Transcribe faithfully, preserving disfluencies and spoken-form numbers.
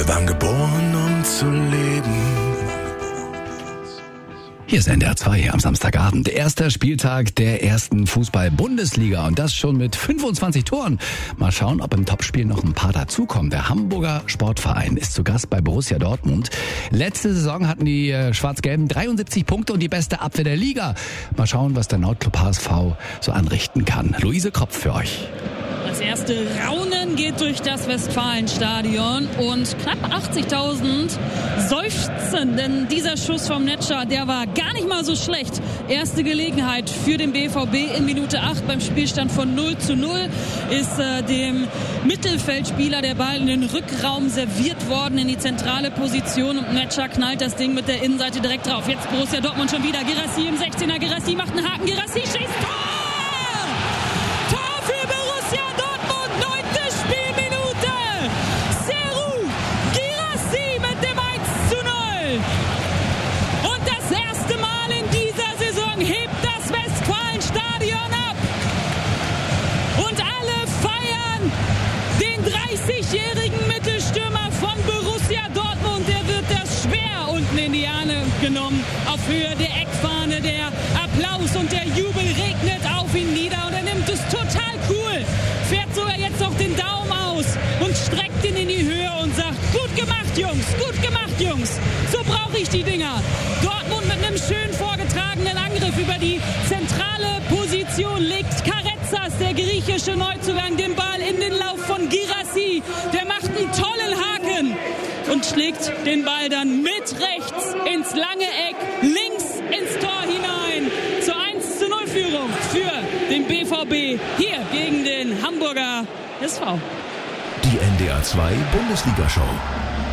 Wir waren geboren, um zu leben. Hier ist N D R zwei am Samstagabend. Erster Spieltag der ersten Fußball-Bundesliga und das schon mit fünfundzwanzig Toren. Mal schauen, ob im Topspiel noch ein paar dazukommen. Der Hamburger Sportverein ist zu Gast bei Borussia Dortmund. Letzte Saison hatten die äh, Schwarz-Gelben dreiundsiebzig Punkte und die beste Abwehr der Liga. Mal schauen, was der Nordclub H S V so anrichten kann. Luise Kropf für euch. Das erste Raunen geht durch das Westfalenstadion und knapp achtzigtausend seufzen, denn dieser Schuss vom Netscher, der war gar nicht mal so schlecht. Erste Gelegenheit für den B V B in Minute acht beim Spielstand von null zu null ist äh, dem Mittelfeldspieler der Ball in den Rückraum serviert worden in die zentrale Position und Netscher knallt das Ding mit der Innenseite direkt drauf. Jetzt Borussia Dortmund schon wieder. Guirassy im sechzehner. Guirassy macht einen Haken. Guirassy schießt. Tor! dreißigjährigen Mittelstürmer von Borussia Dortmund, der wird das schwer unten in die Arme genommen, auf Höhe der Eckfahne, der Applaus und der Jubel regnet auf ihn nieder und er nimmt es total cool, fährt sogar jetzt noch den Daumen aus und streckt ihn in die Höhe und sagt, gut gemacht Jungs, gut gemacht Jungs, so brauche ich die Dinger. Dortmund mit einem schön vorgetragenen Angriff über die zentrale Position legt Karetzas, der griechische Neuzugang, den Ball in den Lauf von Guirassy. Der macht einen tollen Haken und schlägt den Ball dann mit rechts ins lange Eck, links ins Tor hinein. Zur eins zu null Führung für den B V B hier gegen den Hamburger S V. Die N D R zwei Bundesliga-Show.